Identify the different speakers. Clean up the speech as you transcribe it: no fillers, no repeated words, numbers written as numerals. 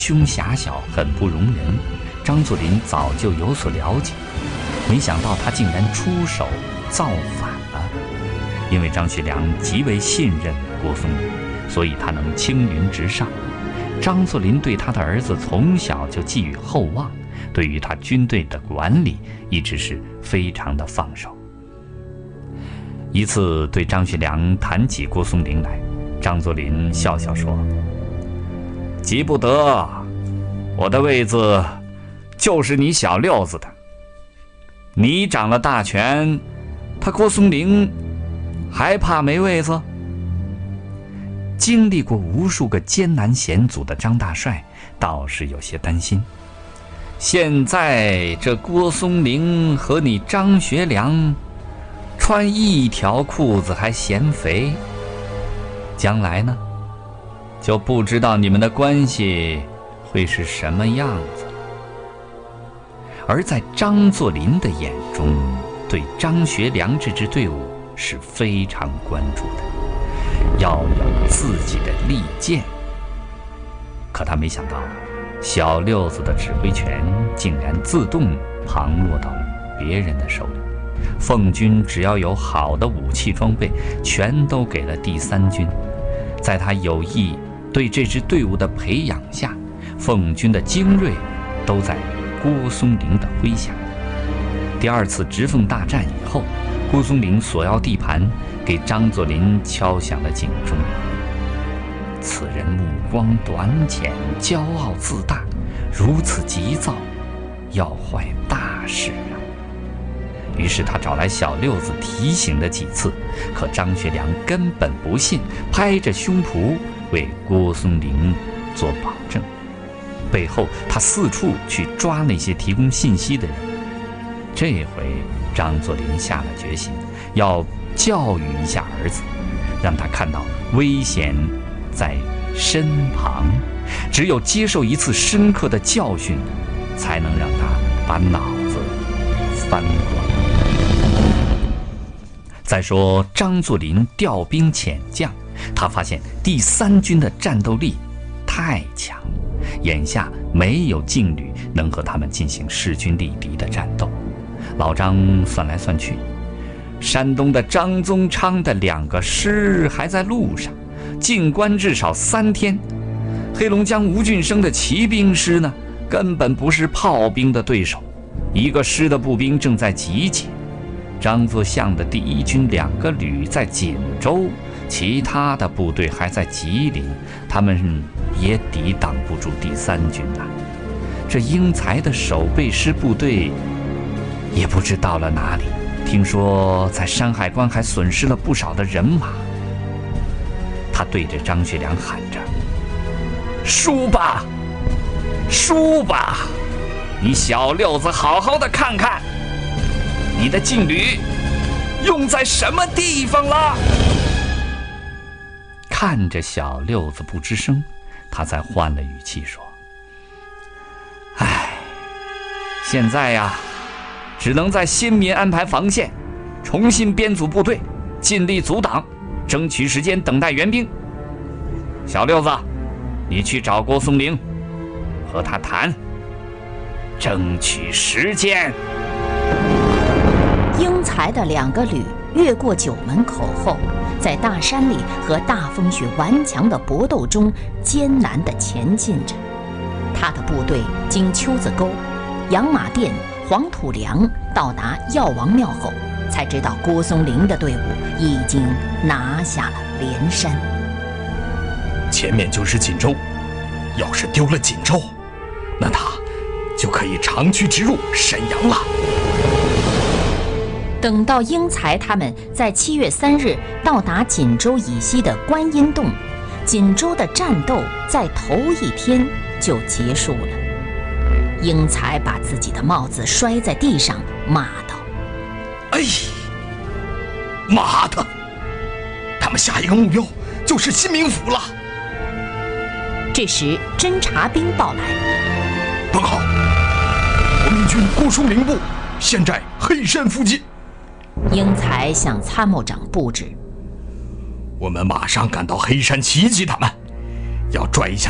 Speaker 1: 胸狭小，很不容人。张作霖早就有所了解，没想到他竟然出手造反了。因为张学良极为信任郭松龄，所以他能青云直上。张作霖对他的儿子从小就寄予厚望，对于他军队的管理一直是非常的放手。一次对张学良谈起郭松龄来，张作霖笑笑说：“急不得，我的位子就是你小六子的。你掌了大权，他郭松龄还怕没位子？”经历过无数个艰难险阻的张大帅倒是有些担心，现在这郭松龄和你张学良穿一条裤子还嫌肥，将来呢，就不知道你们的关系会是什么样子。而在张作霖的眼中，对张学良这支队伍是非常关注的，要有自己的利剑。可他没想到，小六子的指挥权竟然自动旁落到别人的手里。奉军只要有好的武器装备，全都给了第三军。在他有意对这支队伍的培养下，奉军的精锐都在郭松龄的麾下。第二次直奉大战以后，郭松龄索要地盘，给张作霖敲响了警钟。此人目光短浅，骄傲自大，如此急躁，要坏大事啊！于是他找来小六子提醒了几次，可张学良根本不信，拍着胸脯为郭松龄做保证。背后他四处去抓那些提供信息的人。这回张作霖下了决心，要教育一下儿子，让他看到危险在身旁，只有接受一次深刻的教训，才能让他把脑子翻过来。再说张作霖调兵遣将，他发现第三军的战斗力太强，眼下没有劲旅能和他们进行势均力敌的战斗。老张算来算去，山东的张宗昌的2个师还在路上，进关至少3天。黑龙江吴俊升的骑兵师呢，根本不是炮兵的对手，1个师的步兵正在集结。张作相的第1军2个旅在锦州，其他的部队还在吉林，他们也抵挡不住第三军了。这英才的守备师部队也不知到了哪里，听说在山海关还损失了不少的人马。他对着张学良喊着：“输吧，输吧！你小六子好好的看看，你的劲旅用在什么地方了？”看着小六子不吱声，他才换了语气说：“现在呀，只能在新民安排防线，重新编组部队，尽力阻挡，争取时间等待援兵。小六子，你去找郭松龄，和他谈，争取时间。”
Speaker 2: 英才的2个旅越过九门口后，在大山里和大风雪顽强的搏斗中艰难地前进着。他的部队经丘子沟、养马店、黄土梁到达药王庙后，才知道郭松龄的队伍已经拿下了连山。
Speaker 3: 前面就是锦州，要是丢了锦州，那他就可以长驱直入沈阳了。
Speaker 2: 等到英才他们在7月3日到达锦州以西的观音洞，锦州的战斗在头1天就结束了。英才把自己的帽子摔在地上，骂道：“
Speaker 3: 哎，妈的！他们下一个目标就是新民府了。”
Speaker 2: 这时侦察兵到来：“
Speaker 3: 报告，国民军郭松龄部现在黑山附近。”
Speaker 2: 英才向参谋长布置：“
Speaker 3: 我们马上赶到黑山袭击他们，要拽一下